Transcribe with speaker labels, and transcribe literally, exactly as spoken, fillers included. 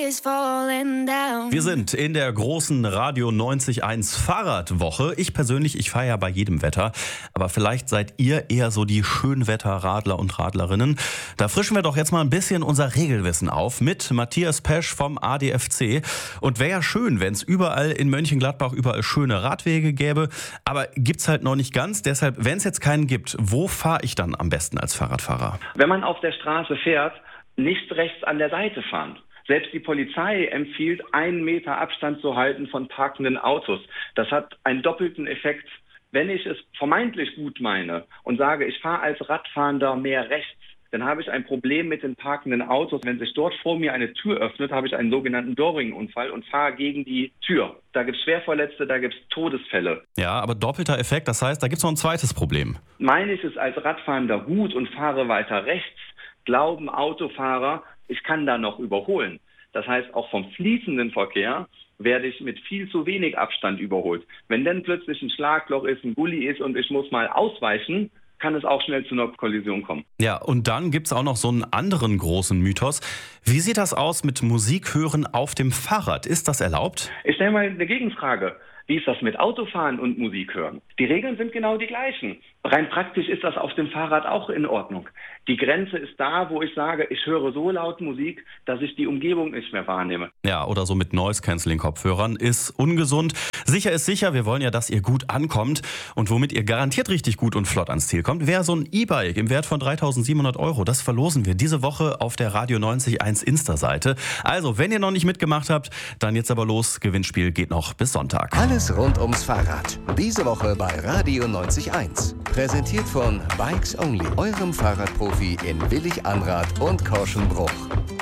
Speaker 1: Wir sind in der großen Radio neunzig Komma eins Fahrradwoche. Ich persönlich, ich fahre ja bei jedem Wetter. Aber vielleicht seid ihr eher so die Schönwetterradler und Radlerinnen. Da frischen wir doch jetzt mal ein bisschen unser Regelwissen auf mit Matthias Pesch vom A D F C. Und wäre ja schön, wenn es überall in Mönchengladbach überall schöne Radwege gäbe. Aber gibt's halt noch nicht ganz. Deshalb, wenn es jetzt keinen gibt, wo fahre ich dann am besten als Fahrradfahrer?
Speaker 2: Wenn man auf der Straße fährt, nicht rechts an der Seite fahren. Selbst die Polizei empfiehlt, einen Meter Abstand zu halten von parkenden Autos. Das hat einen doppelten Effekt. Wenn ich es vermeintlich gut meine und sage, ich fahre als Radfahrender mehr rechts, dann habe ich ein Problem mit den parkenden Autos. Wenn sich dort vor mir eine Tür öffnet, habe ich einen sogenannten Doorring-Unfall und fahre gegen die Tür. Da gibt es Schwerverletzte, da gibt es Todesfälle.
Speaker 1: Ja, aber doppelter Effekt, das heißt, da gibt es noch ein zweites Problem.
Speaker 2: Meine ich es als Radfahrender gut und fahre weiter rechts, glauben Autofahrer, ich kann da noch überholen. Das heißt, auch vom fließenden Verkehr werde ich mit viel zu wenig Abstand überholt. Wenn dann plötzlich ein Schlagloch ist, ein Gully ist und ich muss mal ausweichen, kann es auch schnell zu einer Kollision kommen.
Speaker 1: Ja, und dann gibt es auch noch so einen anderen großen Mythos. Wie sieht das aus mit Musik hören auf dem Fahrrad? Ist das erlaubt?
Speaker 2: Ich stelle mal eine Gegenfrage. Wie ist das mit Autofahren und Musik hören? Die Regeln sind genau die gleichen. Rein praktisch ist das auf dem Fahrrad auch in Ordnung. Die Grenze ist da, wo ich sage, ich höre so laut Musik, dass ich die Umgebung nicht mehr wahrnehme.
Speaker 1: Ja, oder so mit Noise-Canceling-Kopfhörern ist ungesund. Sicher ist sicher, wir wollen ja, dass ihr gut ankommt. Und womit ihr garantiert richtig gut und flott ans Ziel kommt, wäre so ein E-Bike im Wert von dreitausendsiebenhundert Euro. Das verlosen wir diese Woche auf der Radio neunzig Komma eins Insta-Seite. Also, wenn ihr noch nicht mitgemacht habt, dann jetzt aber los. Gewinnspiel geht noch bis Sonntag.
Speaker 3: Alles rund ums Fahrrad. Diese Woche bei Radio neunzig Komma eins. Präsentiert von Bikes Only, eurem Fahrradprofi in Willig-Anrath und Korschenbruch.